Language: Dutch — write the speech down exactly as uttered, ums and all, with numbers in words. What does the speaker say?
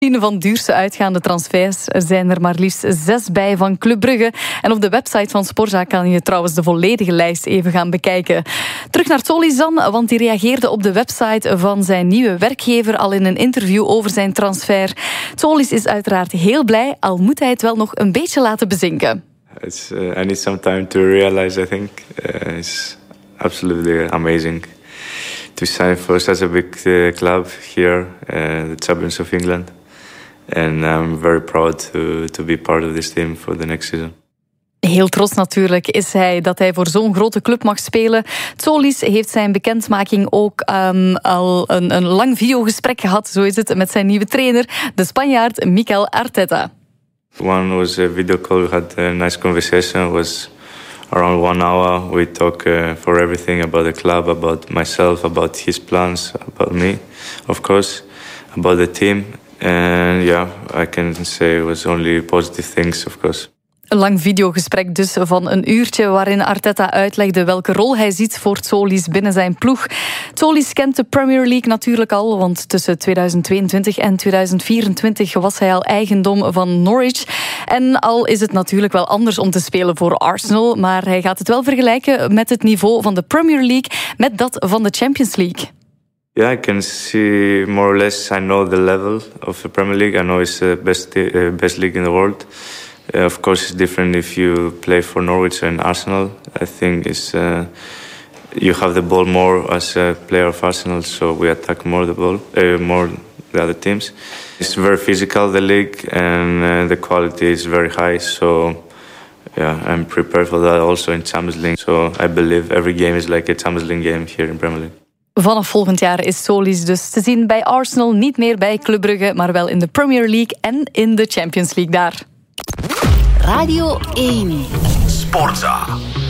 Tien van duurste uitgaande transfers. Er zijn er maar liefst zes bij van Club Brugge. En op de website van Sporza kan je trouwens de volledige lijst even gaan bekijken. Terug naar Solis dan, want die reageerde op de website van zijn nieuwe werkgever al in een interview over zijn transfer. Solis is uiteraard heel blij, al moet hij het wel nog een beetje laten bezinken. It's, uh, I need some time to realize, I think. Uh, it's absolutely amazing to sign for such a big uh, club here, uh, the champions of England. And I'm very proud to, to be part of this team for the next season. Heel trots natuurlijk is hij dat hij voor zo'n grote club mag spelen. Solis heeft zijn bekendmaking ook um, al een, een lang videogesprek gehad, zo is het, met zijn nieuwe trainer, de Spanjaard Mikel Arteta. One was a video call, we had a nice conversation, it was around one hour. We talk uh, for everything about the club, about myself, about his plans, about me, of course, about the team. And yeah, I can say it was only positive things, of course. Een lang videogesprek dus van een uurtje waarin Arteta uitlegde welke rol hij ziet voor Solis binnen zijn ploeg. Solis kent de Premier League natuurlijk al, want tussen tweeduizend tweeëntwintig en tweeduizend vierentwintig was hij al eigendom van Norwich. En al is het natuurlijk wel anders om te spelen voor Arsenal, maar hij gaat het wel vergelijken met het niveau van de Premier League met dat van de Champions League. Yeah, I can see more or less. I know the level of the Premier League. I know it's the best uh, best league in the world. Uh, of course, it's different if you play for Norwich and Arsenal. I think it's uh, you have the ball more as a player of Arsenal, so we attack more the ball, uh, more the other teams. It's very physical, the league, and uh, the quality is very high. So yeah, I'm prepared for that also in Champions League. So I believe every game is like a Champions League game here in Premier League. Vanaf volgend jaar is Solis dus te zien bij Arsenal, niet meer bij Club Brugge, maar wel in de Premier League en in de Champions League daar. Radio één. Sportza.